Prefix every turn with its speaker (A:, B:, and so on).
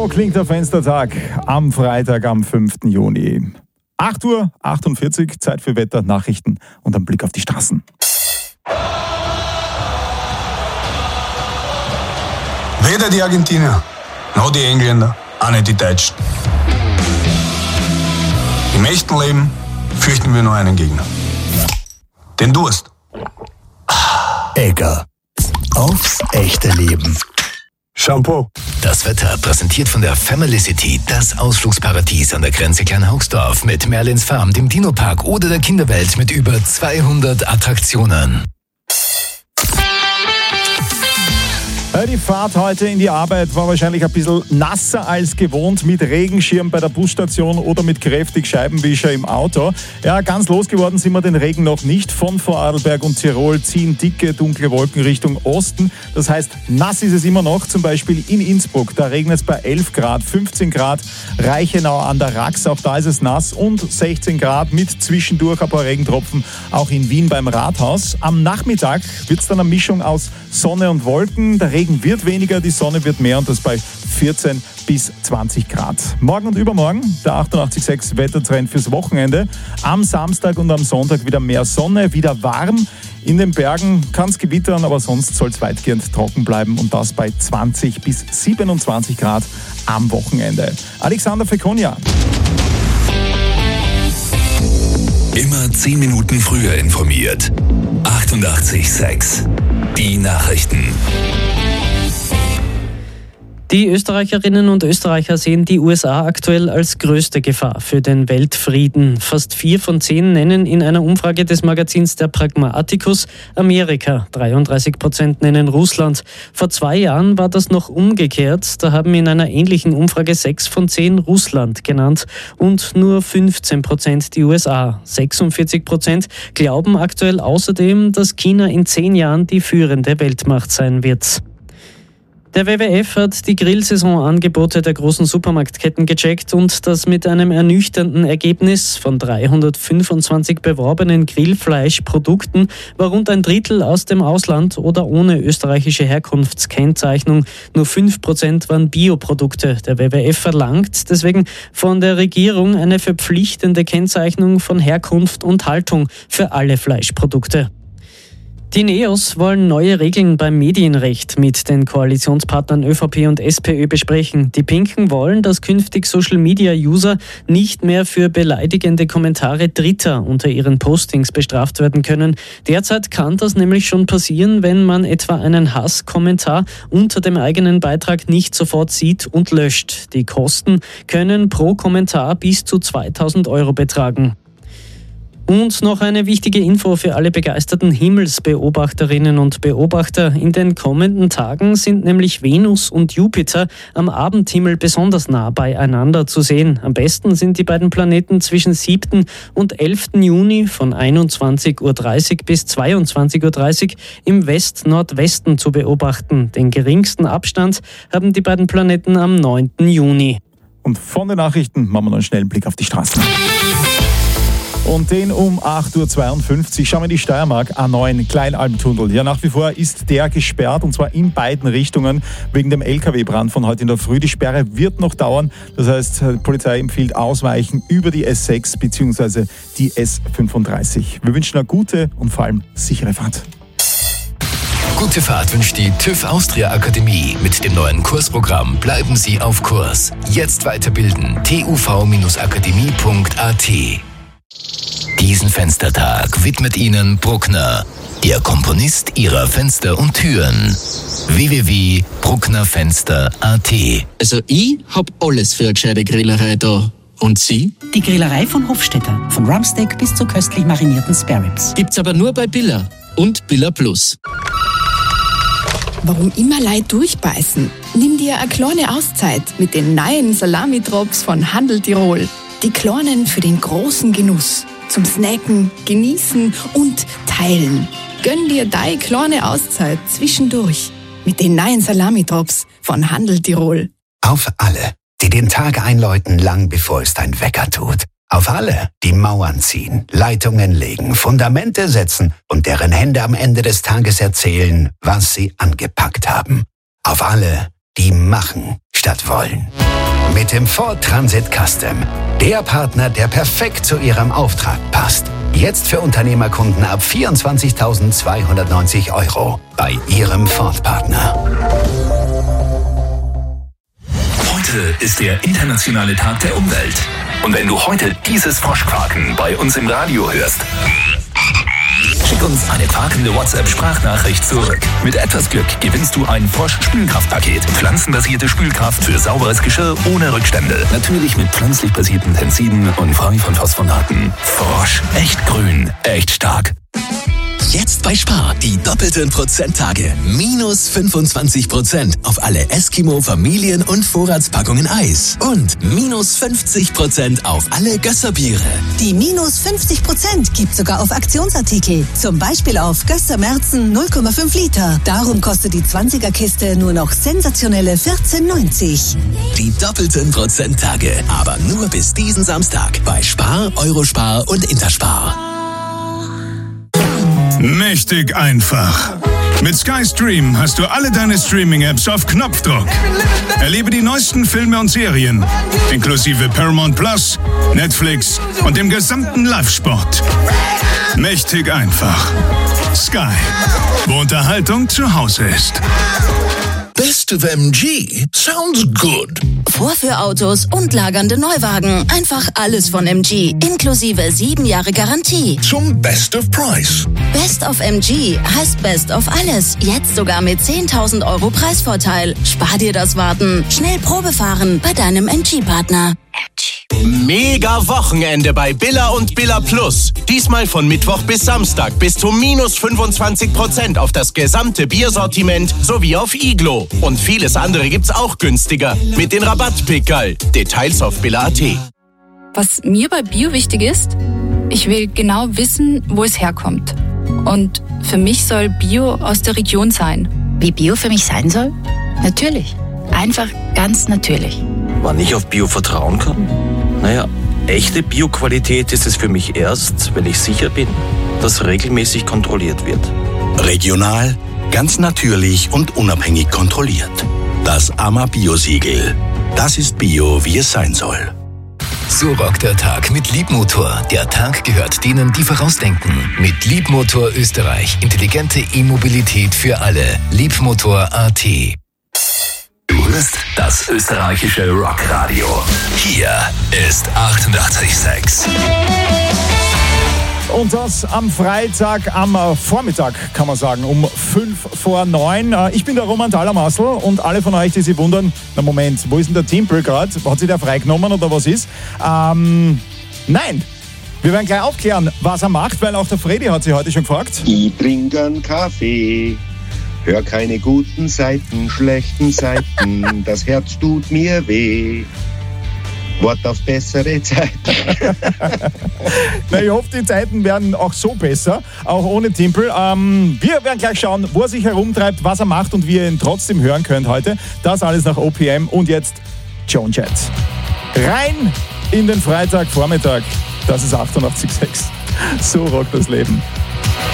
A: So klingt der Fenstertag am Freitag, am 5. Juni. 8:48 Uhr, Zeit für Wetter, Nachrichten und ein Blick auf die Straßen.
B: Weder die Argentinier, noch die Engländer, auch nicht die Deutschen. Im echten Leben fürchten wir nur einen Gegner. Den Durst.
C: Egger. Aufs echte Leben.
B: Shampoo.
C: Das Wetter präsentiert von der Family City, das Ausflugsparadies an der Grenze Kleinhaugsdorf mit Merlins Farm, dem Dino-Park oder der Kinderwelt mit über 200 Attraktionen.
A: Die Fahrt heute in die Arbeit war wahrscheinlich ein bisschen nasser als gewohnt, mit Regenschirm bei der Busstation oder mit kräftig Scheibenwischer im Auto. Ja, ganz losgeworden sind wir den Regen noch nicht. Von Vorarlberg und Tirol ziehen dicke, dunkle Wolken Richtung Osten. Das heißt, nass ist es immer noch, zum Beispiel in Innsbruck. Da regnet es bei 11 Grad, 15 Grad. Reichenau an der Rax, auch da ist es nass. Und 16 Grad mit zwischendurch ein paar Regentropfen, auch in Wien beim Rathaus. Am Nachmittag wird es dann eine Mischung aus Sonne und Wolken. Der Regen wird weniger, die Sonne wird mehr und das bei 14 bis 20 Grad. Morgen und übermorgen der 88,6 Wettertrend fürs Wochenende. Am Samstag und am Sonntag wieder mehr Sonne, wieder warm. In den Bergen kann es gewittern, aber sonst soll es weitgehend trocken bleiben und das bei 20 bis 27 Grad am Wochenende. Alexander Fekonia.
C: Immer 10 Minuten früher informiert. 88,6. Die Nachrichten.
D: Die Österreicherinnen und Österreicher sehen die USA aktuell als größte Gefahr für den Weltfrieden. Fast 4 von 10 nennen in einer Umfrage des Magazins Der Pragmaticus Amerika. 33% nennen Russland. Vor 2 Jahren war das noch umgekehrt. Da haben in einer ähnlichen Umfrage 6 von 10 Russland genannt und nur 15% die USA. 46% glauben aktuell außerdem, dass China in 10 Jahren die führende Weltmacht sein wird. Der WWF hat die Grillsaisonangebote der großen Supermarktketten gecheckt und das mit einem ernüchternden Ergebnis. Von 325 beworbenen Grillfleischprodukten war rund ein Drittel aus dem Ausland oder ohne österreichische Herkunftskennzeichnung. Nur 5% waren Bioprodukte. Der WWF verlangt deswegen von der Regierung eine verpflichtende Kennzeichnung von Herkunft und Haltung für alle Fleischprodukte. Die NEOS wollen neue Regeln beim Medienrecht mit den Koalitionspartnern ÖVP und SPÖ besprechen. Die Pinken wollen, dass künftig Social-Media-User nicht mehr für beleidigende Kommentare Dritter unter ihren Postings bestraft werden können. Derzeit kann das nämlich schon passieren, wenn man etwa einen Hasskommentar unter dem eigenen Beitrag nicht sofort sieht und löscht. Die Kosten können pro Kommentar bis zu 2.000 € betragen. Und noch eine wichtige Info für alle begeisterten Himmelsbeobachterinnen und Beobachter. In den kommenden Tagen sind nämlich Venus und Jupiter am Abendhimmel besonders nah beieinander zu sehen. Am besten sind die beiden Planeten zwischen 7. und 11. Juni von 21.30 Uhr bis 22.30 Uhr im West-Nordwesten zu beobachten. Den geringsten Abstand haben die beiden Planeten am 9. Juni.
A: Und von den Nachrichten machen wir noch einen schnellen Blick auf die Straßen. Und den um 8:52 Uhr schauen wir in die Steiermark, A9 Kleinalmtunnel. Ja, nach wie vor ist der gesperrt und zwar in beiden Richtungen wegen dem LKW-Brand von heute in der Früh. Die Sperre wird noch dauern. Das heißt, die Polizei empfiehlt Ausweichen über die S6 bzw. die S35. Wir wünschen eine gute und vor allem sichere Fahrt.
C: Gute Fahrt wünscht die TÜV Austria Akademie. Mit dem neuen Kursprogramm bleiben Sie auf Kurs. Jetzt weiterbilden. tuv-akademie.at. Diesen Fenstertag widmet Ihnen Bruckner, Ihr Komponist Ihrer Fenster und Türen. www.brucknerfenster.at.
E: Also ich hab alles für eine gescheite Grillerei da. Und Sie?
F: Die Grillerei von Hofstetter. Von Rumpsteak bis zu köstlich marinierten Spareribs.
E: Gibt's aber nur bei Billa und Billa Plus.
G: Warum immer Leid durchbeißen? Nimm dir eine kleine Auszeit mit den neuen Salami-Drops von Handel Tirol. Die kleinen für den großen Genuss. Zum Snacken, Genießen und Teilen. Gönn dir deine kleine Auszeit zwischendurch mit den neuen Salami-Drops von Handel Tirol.
H: Auf alle, die den Tag einläuten, lang bevor es dein Wecker tut. Auf alle, die Mauern ziehen, Leitungen legen, Fundamente setzen und deren Hände am Ende des Tages erzählen, was sie angepackt haben. Auf alle, die machen, Werkstatt wollen. Mit dem Ford Transit Custom. Der Partner, der perfekt zu Ihrem Auftrag passt. Jetzt für Unternehmerkunden ab 24.290 € bei Ihrem Ford-Partner.
C: Heute ist der internationale Tag der Umwelt. Und wenn du heute dieses Froschquaken bei uns im Radio hörst, schick uns eine quakende WhatsApp-Sprachnachricht zurück. Mit etwas Glück gewinnst du ein Frosch-Spülkraftpaket. Pflanzenbasierte Spülkraft für sauberes Geschirr ohne Rückstände. Natürlich mit pflanzlich basierten Tensiden und frei von Phosphonaten. Frosch, echt grün, echt stark.
I: Jetzt bei Spar die doppelten Prozenttage. Minus 25% auf alle Eskimo Familien- und Vorratspackungen Eis. Und minus 50% auf alle Gösserbiere.
J: Die minus 50% gibt sogar auf Aktionsartikel. Zum Beispiel auf Gösser Merzen 0,5 Liter. Darum kostet die 20er-Kiste nur noch sensationelle 14,90.
I: Die doppelten Prozenttage. Aber nur bis diesen Samstag bei Spar, Eurospar und Interspar.
B: Mächtig einfach. Mit Sky Stream hast du alle deine Streaming-Apps auf Knopfdruck. Erlebe die neuesten Filme und Serien, inklusive Paramount Plus, Netflix und dem gesamten Live-Sport. Mächtig einfach. Sky, wo Unterhaltung zu Hause ist.
I: Best of MG sounds good.
K: Vorführautos und lagernde Neuwagen. Einfach alles von MG. Inklusive 7 Jahre Garantie.
I: Zum Best of Price.
K: Best of MG heißt Best of alles. Jetzt sogar mit 10.000 € Preisvorteil. Spar dir das Warten. Schnell Probefahren bei deinem MG-Partner.
L: Mega Wochenende bei Billa und Billa Plus. Diesmal von Mittwoch bis Samstag bis zu minus 25% auf das gesamte Biersortiment sowie auf Iglo. Und vieles andere gibt's auch günstiger mit den Rabattpickerl. Details auf billa.at.
M: Was mir bei Bio wichtig ist, ich will genau wissen, wo es herkommt. Und für mich soll Bio aus der Region sein.
N: Wie Bio für mich sein soll? Natürlich. Einfach ganz natürlich.
O: Wann ich auf Bio vertrauen kann? Naja, echte Bio-Qualität ist es für mich erst, wenn ich sicher bin, dass regelmäßig kontrolliert wird.
P: Regional, ganz natürlich und unabhängig kontrolliert. Das AMA Bio-Siegel. Das ist Bio, wie es sein soll.
C: So rockt der Tag mit Liebmotor. Der Tag gehört denen, die vorausdenken. Mit Liebmotor Österreich. Intelligente E-Mobilität für alle. Liebmotor.at. Du hörst das österreichische Rockradio. Hier ist 88,6.
A: Und das am Freitag, am Vormittag, kann man sagen, um 8:55. Ich bin der Roman Thalermassl und alle von euch, die sich wundern, na Moment, wo ist denn der Timpel gerade? Hat sich der freigenommen oder was ist? Nein, wir werden gleich aufklären, was er macht, weil auch der Freddy hat sich heute schon gefragt.
Q: Ich trinke einen Kaffee. Hör keine guten Seiten, schlechten Seiten, das Herz tut mir weh. Wart auf bessere Zeiten.
A: Na, ich hoffe, die Zeiten werden auch so besser, auch ohne Timpel. Wir werden gleich schauen, wo er sich herumtreibt, was er macht und wie ihr ihn trotzdem hören könnt heute. Das alles nach OPM und jetzt Joan Jett. Rein in den Freitagvormittag. Das ist 88,6. So rockt das Leben.